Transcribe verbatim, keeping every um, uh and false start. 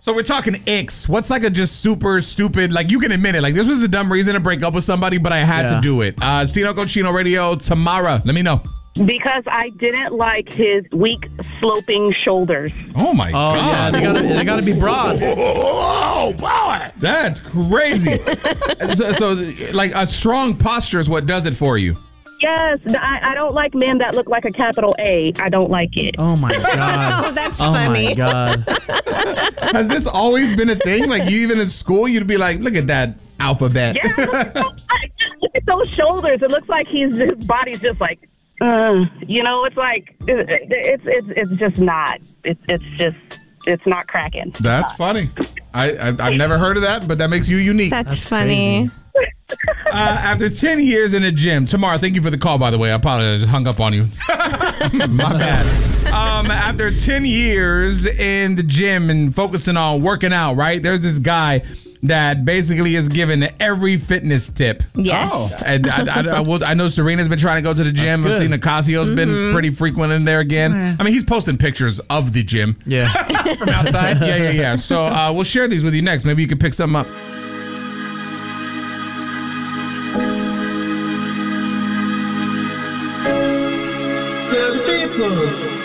So we're talking icks. What's like a just super stupid, like you can admit it, like this was a dumb reason to break up with somebody, but I had Yeah. to do it. Uh, Tino Cochino Radio, Tamara, let me know. Because I didn't like his weak sloping shoulders. Oh my Oh, God. yeah, they gotta, they gotta be broad. Oh, boy. That's crazy. so, so, like, a strong posture is what does it for you. Yes, I, I don't like men that look like a capital A. I don't like it. Oh, my God. Oh, that's Oh, funny. my God. Has this always been a thing? Like, you even in school, you'd be like, look at that alphabet. Yeah, I just look at those shoulders. It looks like he's his body's just like, uh, you know, it's like it, it's it's it's just not. It's it's just it's not cracking. That's funny. I, I, I've never heard of that, but that makes you unique. That's, That's funny. Uh, after ten years in a gym, Tamara, thank you for the call, by the way. I apologize. I just hung up on you. My bad. Um, after ten years in the gym and focusing on working out, right? There's this guy that basically is given every fitness tip. Yes. Oh. And I, I, I, will, I know Serena's been trying to go to the gym. I've That's seen good. Ocasio's Mm-hmm. been pretty frequent in there again. I mean, he's posting pictures of the gym Yeah. from outside. Yeah, yeah, yeah. So uh, we'll share these with you next. Maybe you can pick something up. Tell the people.